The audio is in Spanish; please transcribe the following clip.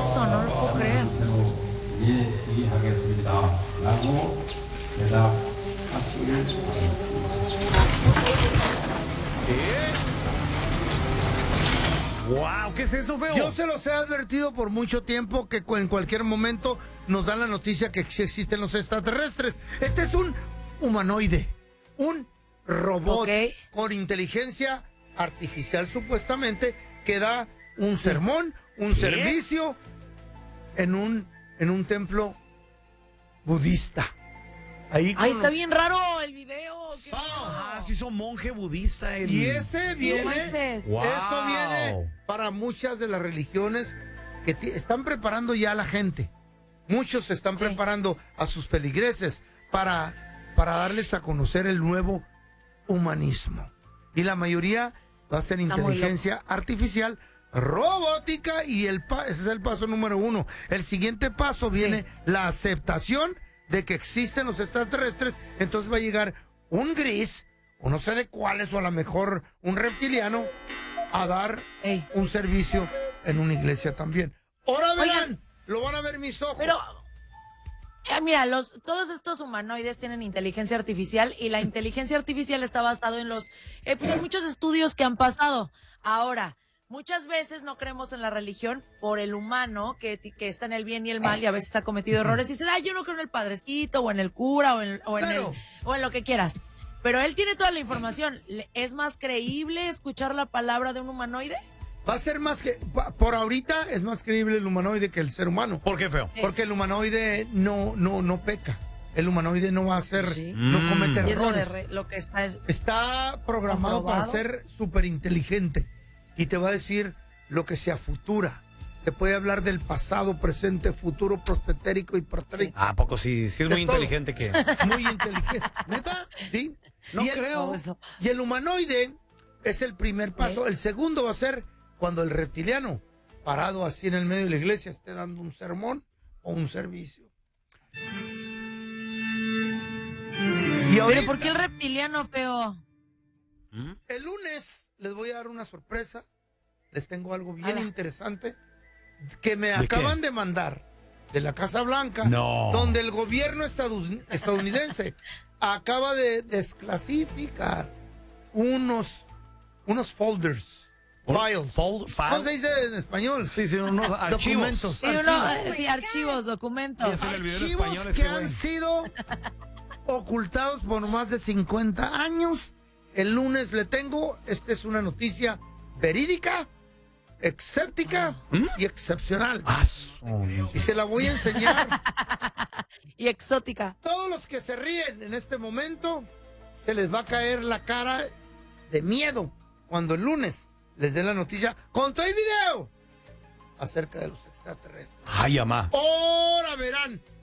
eso? No lo puedo creer. ¡Wow! ¿Qué es eso, feo? Yo se los he advertido por mucho tiempo que en cualquier momento nos dan la noticia que sí existen los extraterrestres. Este es un humanoide, un robot con inteligencia artificial supuestamente que da un sermón, un servicio en un templo budista. Ahí está bien raro el video. Sí son monje budista. Y ese viene, Wow. eso viene para muchas de las religiones que están preparando ya a la gente. Muchos se están preparando a sus feligreses para darles a conocer el nuevo humanismo. Y la mayoría va a ser inteligencia artificial, robótica, y ese es el paso número 1. El siguiente paso viene la aceptación de que existen los extraterrestres. Entonces va a llegar un gris, o no sé de cuáles, o a lo mejor un reptiliano, a dar un servicio en una iglesia también. Ahora verán, lo van a ver mis ojos. Pero, mira, todos estos humanoides tienen inteligencia artificial, y la inteligencia artificial está basado en en muchos estudios que han pasado. Ahora, muchas veces no creemos en la religión por el humano que está en el bien y el mal, y a veces ha cometido errores y dice, yo no creo en el padrecito, o en el cura, o en lo que quieras. Pero él tiene toda la información. ¿Es más creíble escuchar la palabra de un humanoide? Va a ser más que... Por ahorita es más creíble el humanoide que el ser humano. ¿Por qué, feo? Porque el humanoide no peca. El humanoide no va a hacer... No comete errores. Lo que está programado para ser súper inteligente. Y te va a decir lo que se afutura. Te puede hablar del pasado, presente, futuro, prospetérico y pretérico. ¿A poco sí? Sí es muy inteligente que... Muy inteligente. ¿Neta? Sí. No creo. Y el humanoide es el primer paso. El segundo va a ser cuando el reptiliano, parado así en el medio de la iglesia, esté dando un sermón o un servicio. Y ahorita, ¿pero por qué el reptiliano, feo? El lunes les voy a dar una sorpresa. Les tengo algo bien interesante que me acaban de mandar de la Casa Blanca, donde el gobierno estadounidense acaba de desclasificar unos folders. Files. ¿Cómo se dice en español? Sí, unos archivos. Documentos. Archivos, documentos. Archivos que han sido ocultados por más de 50 años. El lunes le tengo, esta es una noticia verídica, escéptica y excepcional. Y se la voy a enseñar. Y exótica. Todos los que se ríen en este momento, se les va a caer la cara de miedo cuando el lunes les dé la noticia con todo el video acerca de los extraterrestres. ¡Ay, amá! Ahora verán